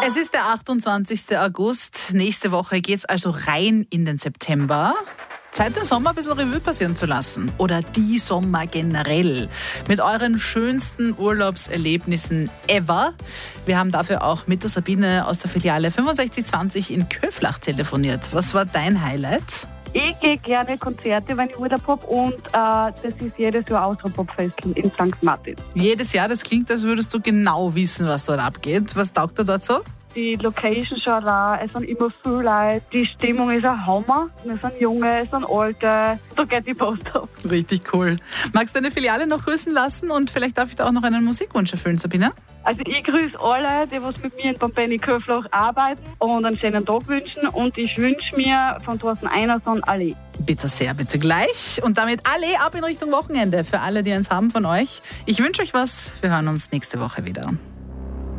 Es ist der 28. August. Nächste Woche geht's also rein in den September. Zeit, den Sommer ein bisschen Revue passieren zu lassen. Oder die Sommer generell. Mit euren schönsten Urlaubserlebnissen ever. Wir haben dafür auch mit der Sabine aus der Filiale 6520 in Köflach telefoniert. Was war dein Highlight? Ich gehe gerne Konzerte, wenn ich Urlaub habe, und das ist jedes Jahr Austropop-Fest in St. Martin. Jedes Jahr, das klingt, als würdest du genau wissen, was dort abgeht. Was taugt dir dort so? Die Location schon allein, es sind immer viele Leute, die Stimmung ist ein Hammer. Es sind Junge, es sind Alte, da geht die Post ab. Richtig cool. Magst du deine Filiale noch grüßen lassen und vielleicht darf ich da auch noch einen Musikwunsch erfüllen, Sabine? Also ich grüße alle, die was mit mir in Pampeni Köflach arbeiten und einen schönen Tag wünschen, und ich wünsche mir von Thorsten Einerson alle. Bitte sehr, bitte gleich. Und damit alle ab in Richtung Wochenende für alle, die eins haben von euch. Ich wünsche euch was. Wir hören uns nächste Woche wieder.